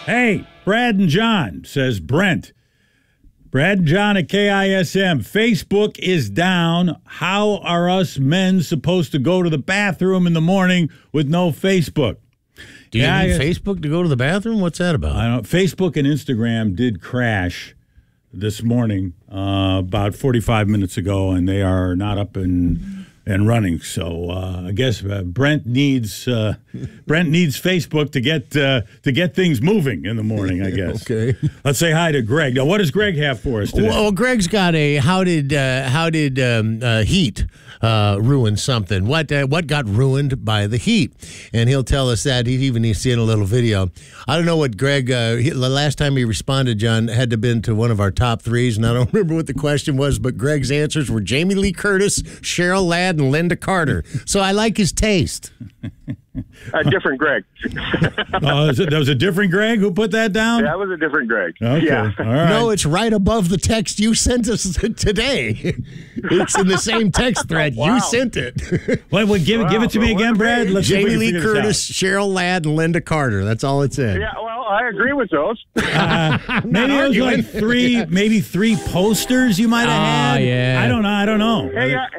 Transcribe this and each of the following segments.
Hey, Brad and John, says Brent. Brad and John at KISM. Facebook is down. How are us men supposed to go to the bathroom in the morning with no Facebook? Do you need Facebook to go to the bathroom? What's that about? I don't. Facebook and Instagram did crash this morning about 45 minutes ago, and they are not up and running. So I guess Brent needs Facebook to get things moving in the morning, I guess. Okay. Let's say hi to Greg. Now, what does Greg have for us today? Well, Greg's got a how did heat ruin something? What got ruined by the heat? And he'll tell us that. He's seen a little video. I don't know what Greg. The last time he responded, John, had to have been to one of our top threes, and I don't remember what the question was. But Greg's answers were Jamie Lee Curtis, Cheryl Ladd, and Linda Carter. So I like his taste. A different Greg. That was a different Greg who put that down? Yeah, that was a different Greg. Okay. Yeah. All right. No, it's right above the text you sent us today. It's in the same text thread. Wow. You sent it. Wait, give it to me again, Brad. Let's see if we Jamie can Lee figure this Curtis, Cheryl Ladd, and Linda Carter. That's all it said. Yeah, well, I agree with those. Maybe it was like three posters you might have had. Yeah. I don't know.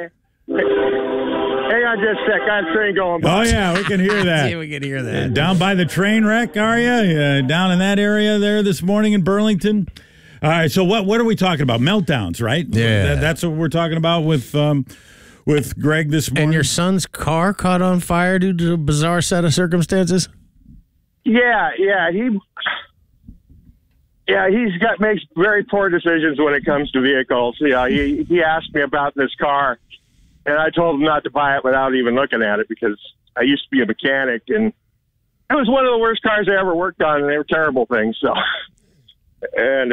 Hang on just a sec. I have a train going by. Oh, yeah, we can hear that. Yeah, we can hear that. Down by the train wreck, are you? Down in that area there this morning in Burlington? All right, so what are we talking about? Meltdowns, right? Yeah. That's what we're talking about with Greg this morning. And your son's car caught on fire due to a bizarre set of circumstances? Yeah, makes very poor decisions when it comes to vehicles. Yeah, he asked me about this car, and I told him not to buy it without even looking at it because I used to be a mechanic, and it was one of the worst cars I ever worked on, and they were terrible things. So, and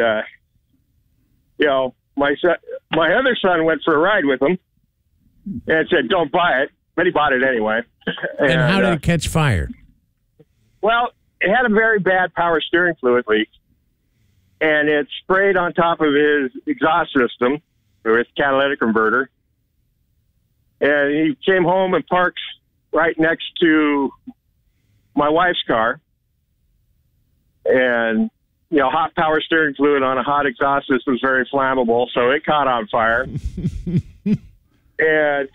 my other son went for a ride with him and said, "Don't buy it," but he bought it anyway. And how did it catch fire? Well, it had a very bad power steering fluid leak, and it sprayed on top of his exhaust system with catalytic converter. And he came home and parked right next to my wife's car. And, hot power steering fluid on a hot exhaust system is very flammable, so it caught on fire. And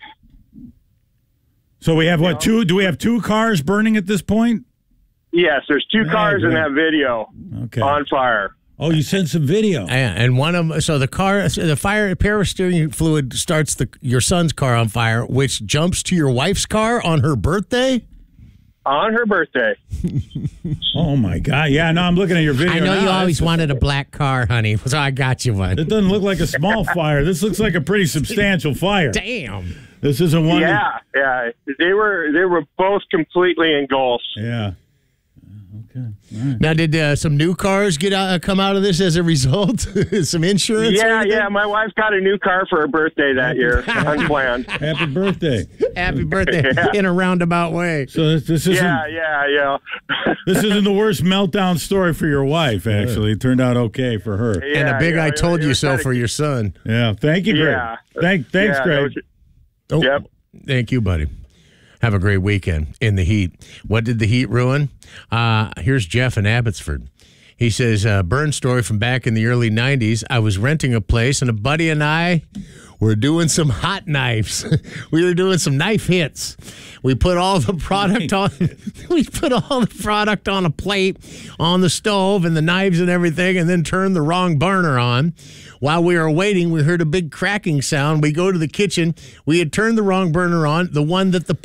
so we have two? Do we have two cars burning at this point? Yes, there's two cars in that video on fire. Oh, you sent some video. Yeah, and one of them. So the power steering fluid starts your son's car on fire, which jumps to your wife's car on her birthday. On her birthday. Oh my God! Yeah, no, I'm looking at your video. I know now. you always wanted a black car, honey, so I got you one. It doesn't look like a small fire. This looks like a pretty substantial fire. Damn. This isn't one. Yeah. They were both completely engulfed. Yeah. Okay. All right. Now, did some new cars come out of this as a result? Some insurance? Yeah. My wife got a new car for her birthday that year, unplanned. Happy birthday! Happy birthday in a roundabout way. So this isn't. Yeah. This isn't the worst meltdown story for your wife. Actually, it turned out okay for her. And a big "I told you so" for your son. Yeah. Thank you, Greg. Yeah. Thanks, Greg. Yep. Thank you, buddy. Have a great weekend in the heat. What did the heat ruin? Here's Jeff in Abbotsford. He says, burn story from back in the early 90s. I was renting a place, and a buddy and I were doing some hot knives. We were doing some knife hits. We put all the product on. We put all the product on a plate on the stove and the knives and everything, and then turned the wrong burner on. While we were waiting, we heard a big cracking sound. We go to the kitchen. We had turned the wrong burner on, the one that the